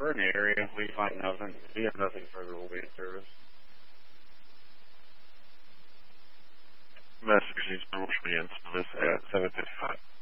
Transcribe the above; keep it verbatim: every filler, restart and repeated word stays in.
We're in the area. We find nothing. We have nothing further will be in service. Message needs permission against this at seven fifty-five.